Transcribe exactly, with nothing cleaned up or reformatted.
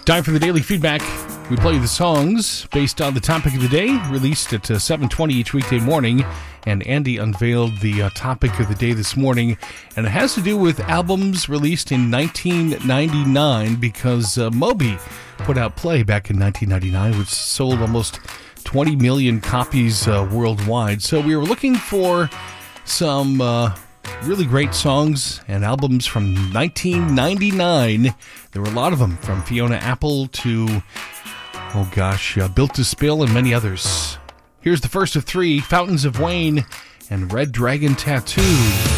Time for the daily feedback. We play the songs based on the topic of the day, released at uh, seven twenty each weekday morning. And Andy unveiled the uh, topic of the day this morning, and it has to do with albums released in nineteen ninety-nine, because uh, Moby put out Play back in nineteen ninety-nine, which sold almost twenty million copies uh, worldwide. So we were looking for some uh, really great songs and albums from nineteen ninety-nine. There were a lot of them, from Fiona Apple to, oh gosh, uh, Built to Spill and many others. Here's the first of three, Fountains of Wayne and Red Dragon Tattoo.